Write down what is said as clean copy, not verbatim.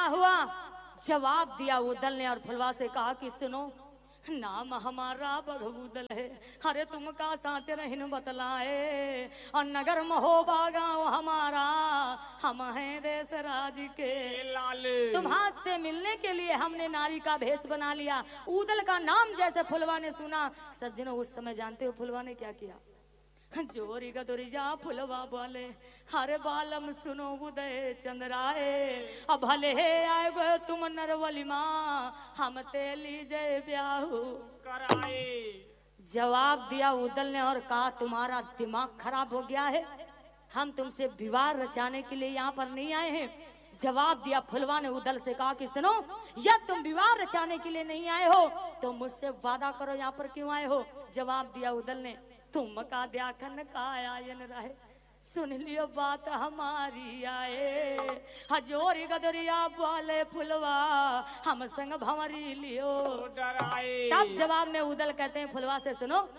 हुआ? जवाब दिया उदल ने और फुलवा से कहा कि सुनो, नाम हमारा बघूदल है, अरे तुम का साँच रहन बतलाए, और नगर महोबा गाँव हमारा, हम हैं देश राज के लाल। तुम हाथ से मिलने के लिए हमने नारी का भेष बना लिया। उदल का नाम जैसे फुलवा ने सुना, सज्जनों उस समय जानते हो फुलवा ने क्या किया? जोरी गदोरिया फुलवा बोले, हरे बालम सुनो उदय चंद्राए, अब भले आए गो तुम नरवली माँ, हम तेली जय ब्याहू कराए। जवाब दिया उदल ने और कहा तुम्हारा दिमाग खराब हो गया है, हम तुमसे विवाह रचाने के लिए यहाँ पर नहीं आए हैं। जवाब दिया फुलवा ने उदल से कहा कि सुनो, या तुम विवाह रचाने के लिए नहीं आए हो तो मुझसे वादा करो यहाँ पर क्यों आए हो? जवाब दिया उदल ने, तुम का द्याखन का आयन रहे, सुन लियो बात हमारी आए, हजोरी गदरिया बोले फुलवा, हम संग भंवरी लियो डराए। तब जवाब में उदल कहते हैं फुलवा से, सुनो